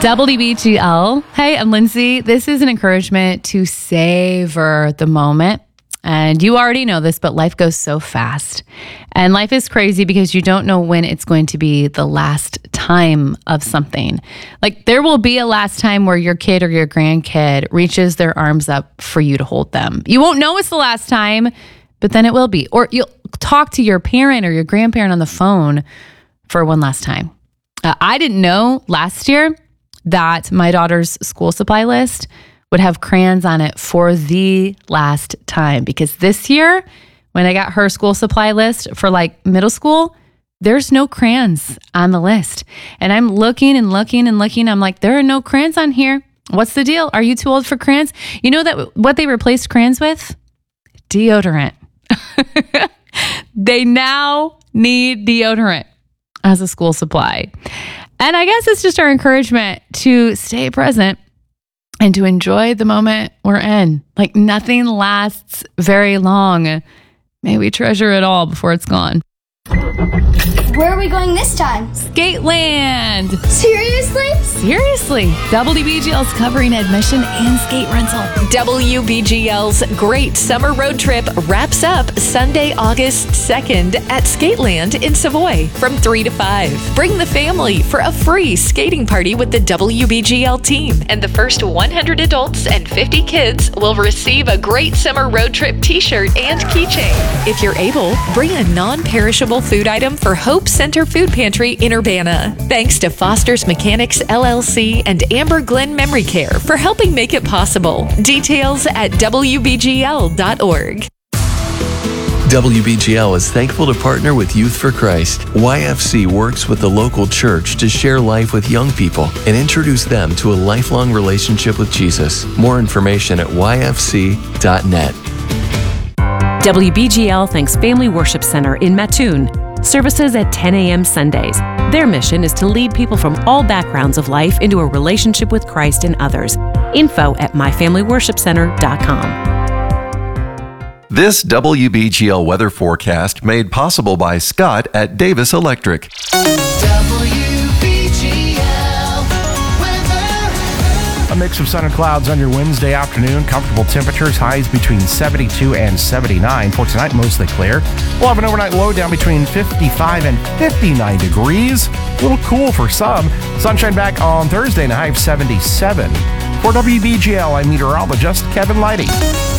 WBGL. Hey, I'm Lindsay. This is an encouragement to savor the moment. And you already know this, but life goes so fast. And life is crazy because you don't know when it's going to be the last time of something. Like there will be a last time where your kid or your grandkid reaches their arms up for you to hold them. You won't know it's the last time, but then it will be. Or you'll talk to your parent or your grandparent on the phone for one last time. I didn't know last year that my daughter's school supply list would have crayons on it for the last time, because this year when I got her school supply list for like middle school, there's no crayons on the list. And I'm looking and looking and looking. I'm like, there are no crayons on here. What's the deal? Are you too old for crayons? You know that what they replaced crayons with? Deodorant. They now need deodorant as a school supply. And I guess it's just our encouragement to stay present and to enjoy the moment we're in. Like nothing lasts very long. May we treasure it all before it's gone. Where are we going this time? Skateland. Seriously? Seriously. WBGL's covering admission and skate rental. WBGL's Great Summer Road Trip wraps up Sunday, August 2nd at Skateland in Savoy from 3 to 5. Bring the family for a free skating party with the WBGL team. And the first 100 adults and 50 kids will receive a Great Summer Road Trip t-shirt and keychain. If you're able, bring a non-perishable food item for Hope Center Food Pantry in Urbana. Thanks to Foster's Mechanics LLC and Amber Glen Memory Care for helping make it possible. Details at WBGL.org. WBGL is thankful to partner with Youth for Christ. YFC works with the local church to share life with young people and introduce them to a lifelong relationship with Jesus. More information at yfc.net. WBGL thanks Family Worship Center in Mattoon. Services at 10 a.m. Sundays. Their mission is to lead people from all backgrounds of life into a relationship with Christ and others. Info at myfamilyworshipcenter.com. This WBGL weather forecast made possible by Scott at Davis Electric. A mix of sun and clouds on your Wednesday afternoon. Comfortable temperatures, highs between 72 and 79. For tonight, mostly clear. We'll have an overnight low down between 55 and 59 degrees. A little cool for some. Sunshine back on Thursday and a high of 77. For WBGL, I'm meteorologist Kevin Leidy.